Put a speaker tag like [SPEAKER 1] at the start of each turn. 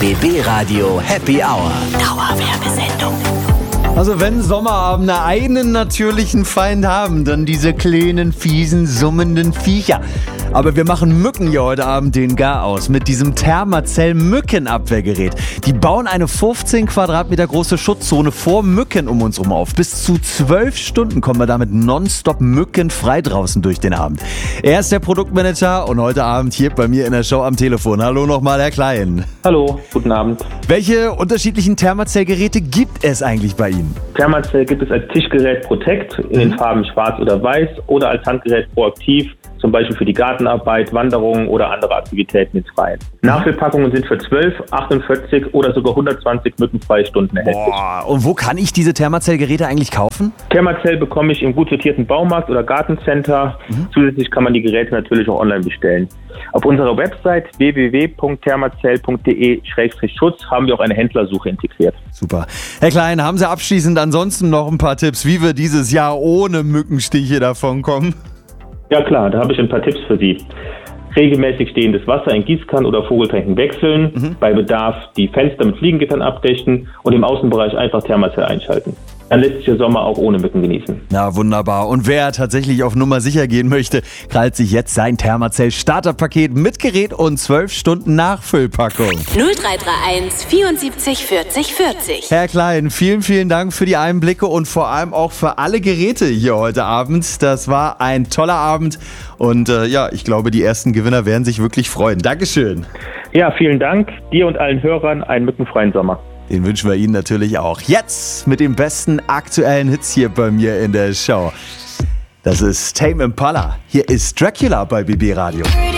[SPEAKER 1] BB Radio Happy Hour.
[SPEAKER 2] Dauerwerbesendung.
[SPEAKER 3] Also wenn Sommerabende einen natürlichen Feind haben, dann diese kleinen, fiesen, summenden Viecher. Aber wir machen Mücken hier heute Abend den Garaus mit diesem Thermacell Mückenabwehrgerät. Die bauen eine 15 Quadratmeter große Schutzzone vor Mücken um uns rum auf. Bis zu 12 Stunden kommen wir damit nonstop mückenfrei draußen durch den Abend. Er ist der Produktmanager und heute Abend hier bei mir in der Show am Telefon. Hallo nochmal, Herr Klein.
[SPEAKER 4] Hallo, guten Abend.
[SPEAKER 3] Welche unterschiedlichen Thermacell-Geräte gibt es eigentlich bei Ihnen?
[SPEAKER 4] Thermacell gibt es als Tischgerät Protect in den Farben schwarz oder weiß oder als Handgerät Proaktiv, zum Beispiel für die Gartenarbeit, Wanderungen oder andere Aktivitäten ins Freien. Nachfüllpackungen sind für 12, 48 oder sogar 120 mückenfreie Stunden erhältlich.
[SPEAKER 3] Boah, und wo kann ich diese Thermacell-Geräte eigentlich kaufen?
[SPEAKER 4] Thermacell bekomme ich im gut sortierten Baumarkt oder Gartencenter. Zusätzlich kann man die Geräte natürlich auch online bestellen. Auf unserer Website www.thermacell.de/Schutz haben wir auch eine Händlersuche integriert.
[SPEAKER 3] Super. Herr Klein, haben Sie abschließend ansonsten noch ein paar Tipps, wie wir dieses Jahr ohne Mückenstiche davonkommen?
[SPEAKER 4] Ja klar, da habe ich ein paar Tipps für Sie. Regelmäßig stehendes Wasser in Gießkannen oder Vogeltränken wechseln, bei Bedarf die Fenster mit Fliegengittern abdichten und im Außenbereich einfach Thermacell einschalten. Dann lässt sich der Sommer auch ohne Mücken genießen.
[SPEAKER 3] Na wunderbar. Und wer tatsächlich auf Nummer sicher gehen möchte, krallt sich jetzt sein Thermacell Starterpaket mit Gerät und 12 Stunden Nachfüllpackung.
[SPEAKER 2] 0331 74 40 40.
[SPEAKER 3] Herr Klein, vielen, vielen Dank für die Einblicke und vor allem auch für alle Geräte hier heute Abend. Das war ein toller Abend und ich glaube, die ersten Gewinner werden sich wirklich freuen. Dankeschön.
[SPEAKER 4] Ja, vielen Dank. Dir und allen Hörern einen mückenfreien Sommer.
[SPEAKER 3] Den wünschen wir Ihnen natürlich auch. Jetzt mit den besten aktuellen Hits hier bei mir in der Show. Das ist Tame Impala. Hier ist Dracula bei BB Radio.